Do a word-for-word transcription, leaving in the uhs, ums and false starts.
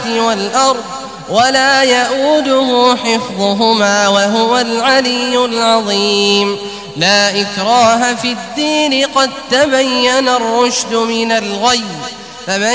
والأرض ولا يؤوده حفظهما وهو العلي العظيم. لا إكراه في الدين قد تبين الرشد من الغي فمن